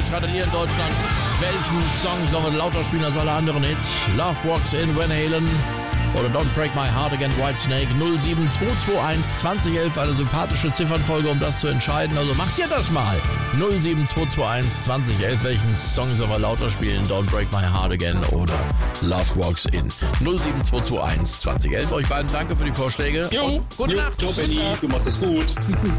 entscheidet ihr in Deutschland, welchen Song sollen wir lauter spielen als alle anderen Hits? Love Walks In, Van Halen oder Don't Break My Heart Again, Whitesnake. 07221 2011, eine sympathische Ziffernfolge, um das zu entscheiden. Also macht ihr das mal. 07221 2011, welchen Song sollen wir lauter spielen? Don't Break My Heart Again oder Love Walks In. 07221 2011. Euch beiden danke für die Vorschläge. Jo, gute Nacht. Ciao, Benni, du machst es gut.